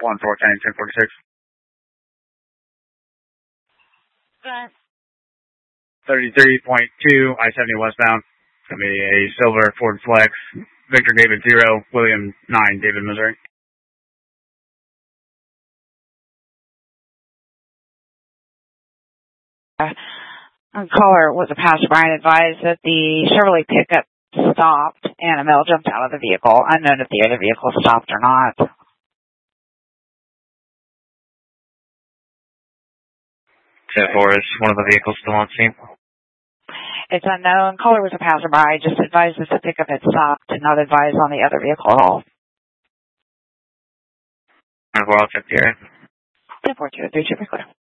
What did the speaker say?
1410, 1046. 33.2, I-70 westbound. It's going to be a silver Ford Flex. Victor David 0, William 9, David, Missouri. Caller was a passerby and advised that the Chevrolet pickup stopped and a male jumped out of the vehicle. Unknown if the other vehicle stopped or not. 10-4, is one of the vehicles still on scene? It's unknown. Caller was a passerby, just advised that the pickup had stopped and not advised on the other vehicle at all. 10-4, I'll check the area. 10-4, 2-3, clear.